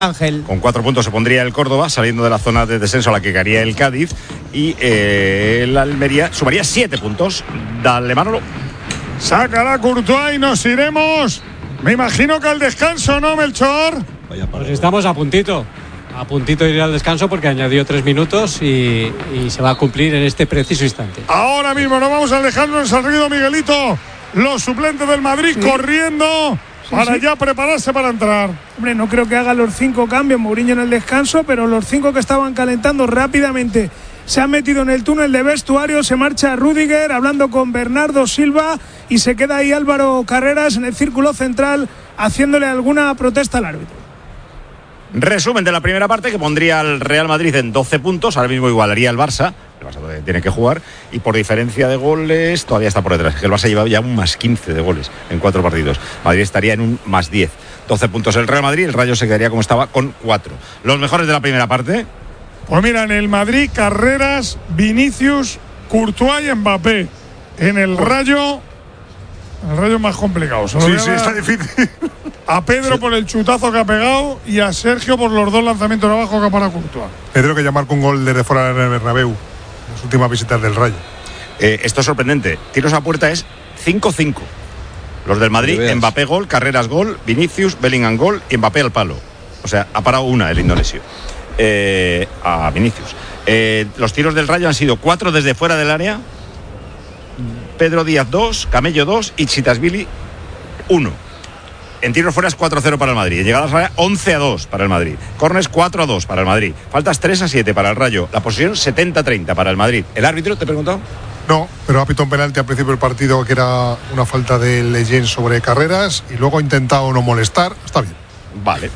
Ángel. Con 4 puntos se pondría el Córdoba, saliendo de la zona de descenso a la que caería el Cádiz. Y el Almería sumaría 7 puntos. Dale, Manolo. Sácala Courtois y nos iremos. Me imagino que al descanso, ¿no, Melchor? Pues estamos a puntito de ir al descanso porque añadió 3 minutos y se va a cumplir en este preciso instante. Ahora mismo nos vamos a alejarnos al río Miguelito. Los suplentes del Madrid corriendo para ya prepararse para entrar. Hombre, no creo que haga los 5 cambios Mourinho en el descanso, pero los 5 que estaban calentando rápidamente se han metido en el túnel de vestuario. Se marcha Rüdiger hablando con Bernardo Silva y se queda ahí Álvaro Carreras en el círculo central haciéndole alguna protesta al árbitro. Resumen de la primera parte, que pondría al Real Madrid en 12 puntos. Ahora mismo igualaría al Barça. El Barça tiene que jugar. Y por diferencia de goles todavía está por detrás. El Barça lleva ya un más 15 de goles en 4 partidos. Madrid estaría en un más 10. 12 puntos el Real Madrid. El Rayo se quedaría como estaba con 4. Los mejores de la primera parte. Pues mira, en el Madrid, Carreras, Vinicius, Courtois y Mbappé. En el Rayo es más complicado. Sí, está difícil. A Pedro por el chutazo que ha pegado y a Sergio por los 2 lanzamientos de abajo que ha parado Courtois. Pedro que ya marcó un gol desde fuera del Bernabéu en las últimas visitas del Rayo. Esto es sorprendente. Tiros a puerta es 5-5. Los del Madrid, Mbappé gol, Carreras gol, Vinicius, Bellingham gol y Mbappé al palo. O sea, ha parado una el indonesio. A Vinicius. Los tiros del Rayo han sido 4 desde fuera del área. Pedro Díaz 2, Camello 2 y Txitasvili 1. En tiros fuera es 4-0 para el Madrid. En llegadas al área 11-2 para el Madrid. Corners 4-2 para el Madrid. Faltas 3-7 para el Rayo. La posesión 70-30 para el Madrid. ¿El árbitro te he preguntado? No, pero ha pitado un penalti al principio del partido que era una falta de Leyen sobre Carreras y luego ha intentado no molestar. Está bien. Vale.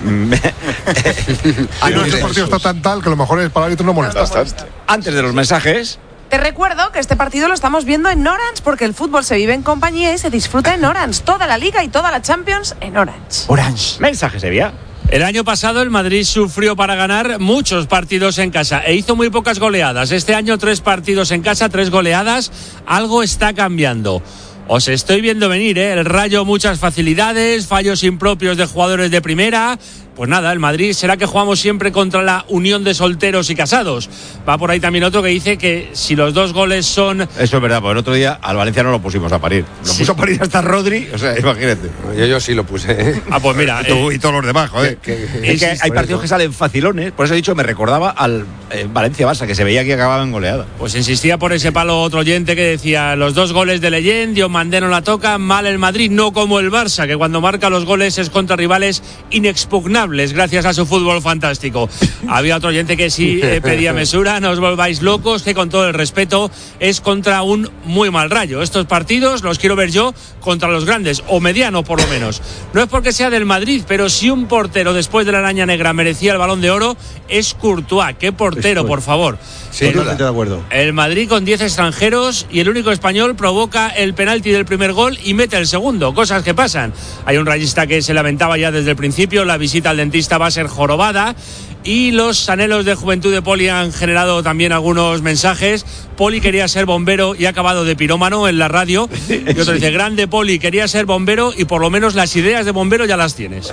Este partido está tan tal que a lo mejor es para el árbitro no molestar. Antes de los mensajes. Te recuerdo que este partido lo estamos viendo en Orange porque el fútbol se vive en compañía y se disfruta en Orange. Toda la Liga y toda la Champions en Orange. Mensaje, Sevilla. El año pasado el Madrid sufrió para ganar muchos partidos en casa e hizo muy pocas goleadas. Este año 3 partidos en casa, 3 goleadas. Algo está cambiando. Os estoy viendo venir, El Rayo muchas facilidades, fallos impropios de jugadores de primera. Pues nada, el Madrid, ¿será que jugamos siempre contra la unión de solteros y casados? Va por ahí también otro que dice que si los 2 goles son... Eso es verdad, porque el otro día al Valencia no lo pusimos a parir. Lo puso a parir hasta Rodri, o sea, imagínate. Yo sí lo puse, Pues mira, y todos los demás, joder. Es que hay partidos que salen facilones, por eso he dicho, me recordaba al Valencia-Barça, que se veía que acababa en goleada. Pues insistía por ese palo otro oyente que decía, los 2 goles de Leyen, Diomandé no la toca, mal el Madrid, no como el Barça, que cuando marca los goles es contra rivales inexpugnables, gracias a su fútbol fantástico. Había otro oyente que sí pedía mesura, no os volváis locos, que con todo el respeto es contra un muy mal Rayo. Estos partidos los quiero ver yo contra los grandes, o mediano por lo menos. No es porque sea del Madrid, pero si un portero después de la araña negra merecía el Balón de Oro, es Courtois. ¿Qué portero, por favor? Sí, totalmente de acuerdo. El Madrid con 10 extranjeros y el único español provoca el penalti del primer gol y mete el segundo. Cosas que pasan. Hay un rayista que se lamentaba ya desde el principio, la visita al dentista va a ser jorobada. Y los anhelos de juventud de Poli han generado también algunos mensajes. Poli quería ser bombero y ha acabado de pirómano en la radio. Y otro dice, grande Poli, quería ser bombero y por lo menos las ideas de bombero ya las tienes.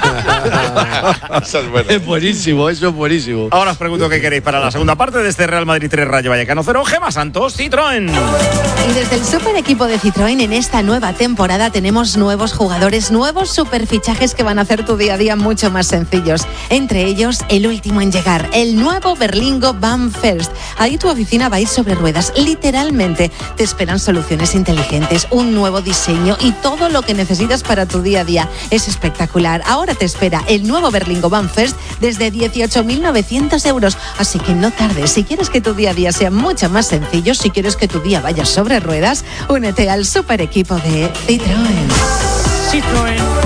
Eso es bueno. Es buenísimo, eso es buenísimo. Ahora os pregunto qué queréis para la segunda parte de este Real Madrid 3 Rayo Vallecano 0. Gemma Santos, Citroën. Y desde el super equipo de Citroën en esta nueva temporada tenemos nuevos jugadores, nuevos superfichajes que van a hacer tu día a día mucho más sencillos. Entre ellos, el último en llegar, el nuevo Berlingo Van First. Ahí tu oficina va a ir sobre ruedas, literalmente. Te esperan soluciones inteligentes, un nuevo diseño y todo lo que necesitas para tu día a día. Es espectacular. Ahora te espera el nuevo Berlingo Van First desde 18.900 euros. Así que no tardes. Si quieres que tu día a día sea mucho más sencillo, si quieres que tu día vaya sobre ruedas, únete al super equipo de Citroën. Citroën.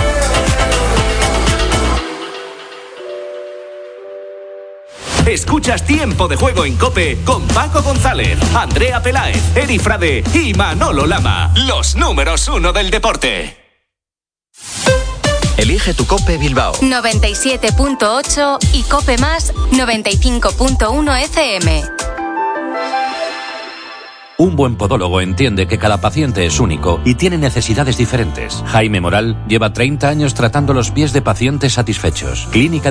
Escuchas Tiempo de Juego en COPE con Paco González, Andrea Peláez, Eri Frade y Manolo Lama. Los números 1 del deporte. Elige tu COPE Bilbao 97.8 y COPE Más 95.1 FM. Un buen podólogo entiende que cada paciente es único y tiene necesidades diferentes. Jaime Moral lleva 30 años tratando los pies de pacientes satisfechos. Clínica